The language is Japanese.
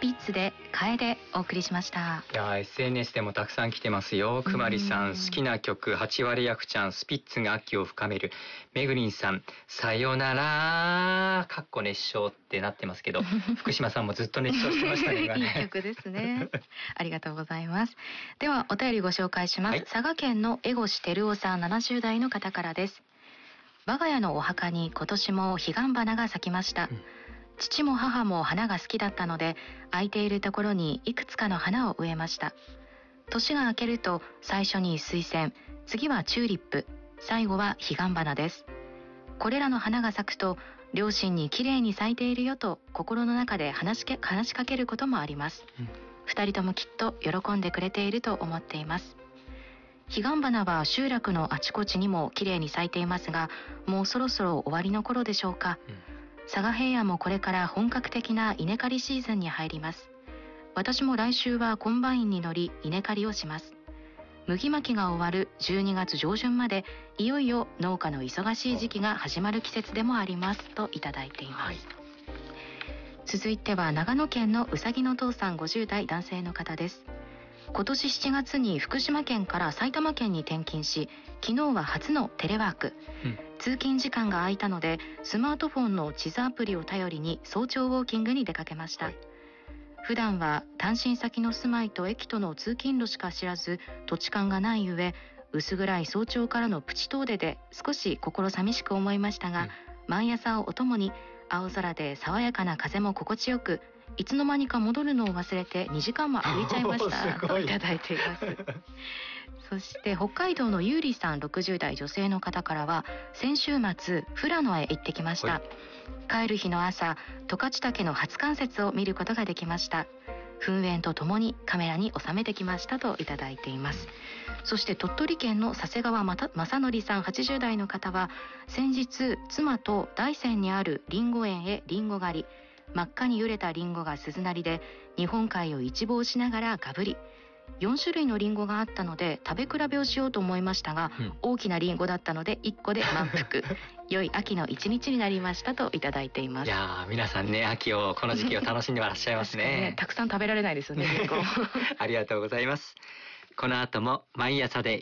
ピッツで楓お送りしました。 いや SNS でもたくさん来てますよ。くまりさん、好きな曲8割ヤクちゃん、スピッツが秋を深める。めぐりんさん、さよならかっこ熱唱ってなってますけど福島さんもずっと熱唱してましたね今ね。 いい曲ですね。ありがとうございます。ではお便りご紹介します、佐賀県の江越照夫さん70代の方からです。我が家のお墓に今年も彼岸花が咲きました、父も母も花が好きだったので空いているところにいくつかの花を植えました。年が明けると最初に水仙、次はチューリップ、最後は彼岸花です。これらの花が咲くと両親に綺麗に咲いているよと心の中で話しかけることもあります、二人ともきっと喜んでくれていると思っています。彼岸花は集落のあちこちにも綺麗に咲いていますが、もうそろそろ終わりの頃でしょうか、佐賀平野もこれから本格的な稲刈りシーズンに入ります。私も来週はコンバインに乗り稲刈りをします。麦まきが終わる12月上旬までいよいよ農家の忙しい時期が始まる季節でもありますといただいています、続いては長野県のうさぎの父さん50代男性の方です。今年7月に福島県から埼玉県に転勤し、昨日は初のテレワーク、通勤時間が空いたのでスマートフォンの地図アプリを頼りに早朝ウォーキングに出かけました、普段は単身先の住まいと駅との通勤路しか知らず土地勘がない上、薄暗い早朝からのプチ遠出で少し心寂しく思いましたが、毎朝をお供に青空で爽やかな風も心地よく、いつの間にか戻るのを忘れて2時間も歩いちゃいましたといただいていますそして北海道のゆうりさん60代女性の方からは、先週末富良野へ行ってきました、帰る日の朝、十勝岳の初冠雪を見ることができました。噴煙とともにカメラに収めてきましたといただいています。そして鳥取県の佐世川正則さん80代の方は、先日妻と大山にあるリンゴ園へリンゴ狩り、真っ赤に揺れたリンゴが鈴なりで日本海を一望しながらガブリ、4種類のリンゴがあったので食べ比べをしようと思いましたが、大きなリンゴだったので1個で満腹良い秋の一日になりましたといただいています。 いや皆さんね、秋をこの時期を楽しんでらっしゃいますねたくさん食べられないですよね、リンゴありがとうございます。この後も毎朝で